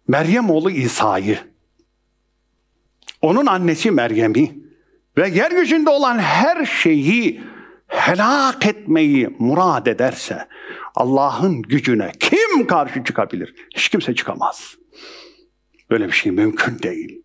Meryem oğlu İsa'yı, onun annesi Meryem'i ve yeryüzünde olan her şeyi helak etmeyi murad ederse Allah'ın gücüne kim karşı çıkabilir? Hiç kimse çıkamaz. Böyle bir şey mümkün değil.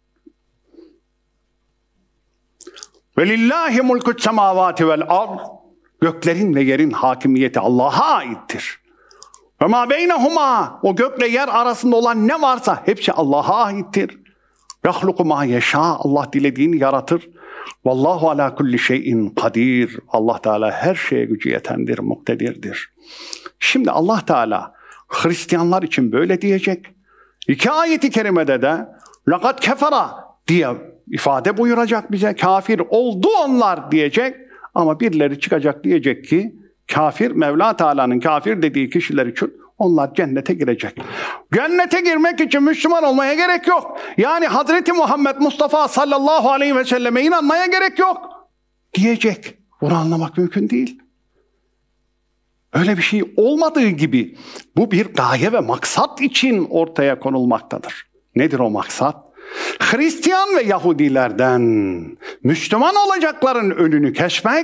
Velillahi mulku's semavati vel ard. Göklerin ve yerin hakimiyeti Allah'a aittir. Ve ma beynehuma, o gökle yer arasında olan ne varsa hepsi Allah'a aittir. Yahluku ma yeşâ, Allah dilediğini yaratır. Vallahu ala kulli şeyin kadir. Allah Teala her şeye gücü yetendir, muktedirdir. Şimdi Allah Teala Hristiyanlar için böyle diyecek. 2 ayeti kerimede de "Lekad kefera" diye ifade buyuracak bize. Kafir oldu onlar diyecek. Ama birileri çıkacak diyecek ki kafir, Mevla Teala'nın kafir dediği kişiler için onlar cennete girecek. Cennete girmek için Müslüman olmaya gerek yok. Yani Hazreti Muhammed Mustafa sallallahu aleyhi ve selleme inanmaya gerek yok diyecek. Bunu anlamak mümkün değil. Öyle bir şey olmadığı gibi bu bir gaye ve maksat için ortaya konulmaktadır. Nedir o maksat? Hristiyan ve Yahudilerden Müslüman olacakların önünü kesmek.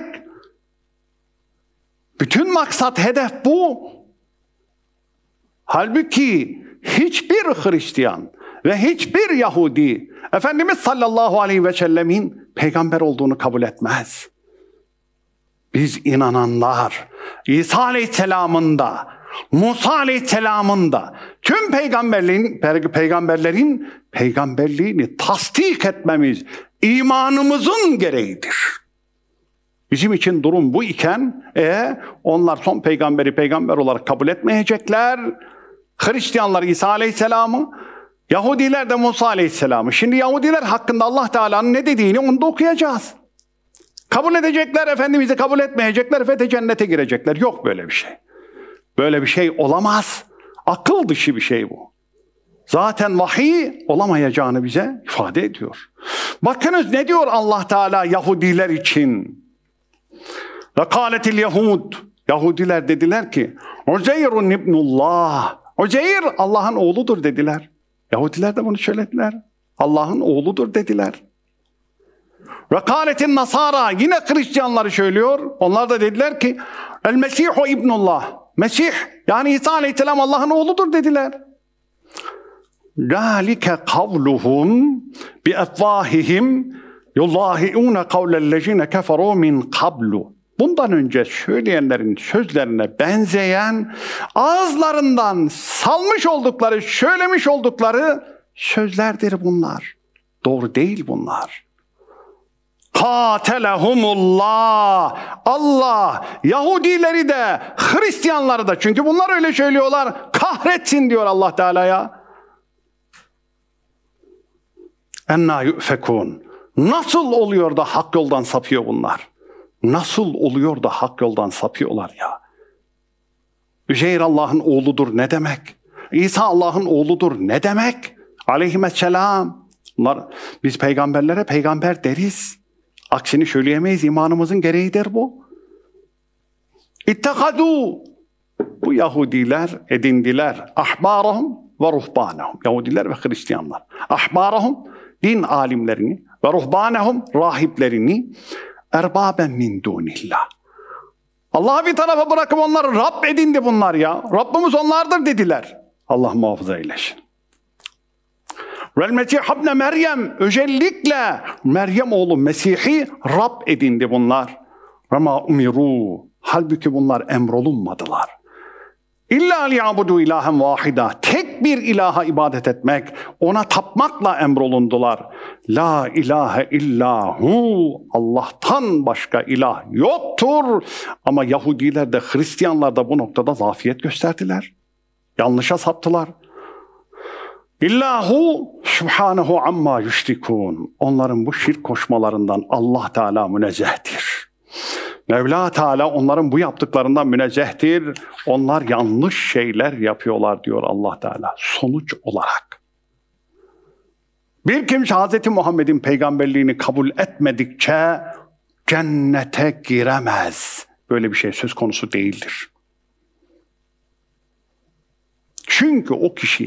Bütün maksat, hedef bu. Halbuki hiçbir Hristiyan ve hiçbir Yahudi Efendimiz sallallahu aleyhi ve sellemin peygamber olduğunu kabul etmez. Biz inananlar İsa aleyhisselamın da, Musa aleyhisselamın da tüm peygamberlerin peygamberliğini tasdik etmemiz imanımızın gereğidir. Bizim için durum bu iken onlar son peygamberi peygamber olarak kabul etmeyecekler. Hristiyanlar İsa aleyhisselamı, Yahudiler de Musa aleyhisselamı. Şimdi Yahudiler hakkında Allah Teala'nın ne dediğini onu da okuyacağız. Kabul edecekler Efendimiz'i, kabul etmeyecekler ve de cennete girecekler. Yok böyle bir şey. Böyle bir şey olamaz. Akıl dışı bir şey bu. Zaten vahiy olamayacağını bize ifade ediyor. Bakınız ne diyor Allah Teala Yahudiler için? Ve kâletil Yahud. Yahudiler dediler ki Uzeyrun ibnullah. Uzeyr Allah'ın oğludur dediler. Yahudiler de bunu söylediler. Allah'ın oğludur dediler. Ve kâletin Nasara, yine Hristiyanları söylüyor. Onlar da dediler ki El Mesihu ibnullah. Mesih yani İsa aleyhisselam Allah'ın oğludur dediler. Zâlike kavluhum bi efvâhihim yudâhi'ûne kavlellezîne keferû min kablu. Bundan önce söyleyenlerin sözlerine benzeyen, ağızlarından salmış oldukları, söylemiş oldukları sözlerdir bunlar. Doğru değil bunlar. Kâtelehumullah. Allah Yahudileri de Hristiyanları da, çünkü bunlar öyle söylüyorlar, kahretsin diyor Allah Teala'ya. Ennâ yu'fekûn. Nasıl oluyor da hak yoldan sapıyor bunlar? Nasıl oluyor da hak yoldan sapıyorlar ya? Üzeyr Allah'ın oğludur ne demek? İsa Allah'ın oğludur ne demek? Aleyhisselam. Biz peygamberlere peygamber deriz. Aksini söyleyemeyiz. İmanımızın gereğidir bu. İttekadû. Bu Yahudiler edindiler. Ahbârahum ve ruhbânehum. Yahudiler ve Hristiyanlar. Ahbârahum din alimlerini ve ruhbânehum rahiplerini erbâben min dûnillah. Allah'ı bir tarafa bırakıp onları Rab edindi bunlar ya. Rabbimiz onlardır dediler. Allah muhafaza eylesin. Vel Mesih ibne Meryem, özellikle Meryem oğlu Mesih'i Rab edindi bunlar. Ve ma umiru, halbuki bunlar emrolunmadılar. İlla liyabudu ilahen vahida, tek bir ilaha ibadet etmek, ona tapmakla emrolundular. La ilahe illahu, Allah'tan başka ilah yoktur. Ama Yahudiler de Hristiyanlar da bu noktada zafiyet gösterdiler. Yanlışa saptılar. İllahu subhanahu amma yüşrikûn. Onların bu şirk koşmalarından Allah Teala münezzehtir. Mevla Teala onların bu yaptıklarından münezzehtir. Onlar yanlış şeyler yapıyorlar diyor Allah Teala. Sonuç olarak bir kimse Hz. Muhammed'in peygamberliğini kabul etmedikçe cennete giremez. Böyle bir şey söz konusu değildir. Çünkü o kişi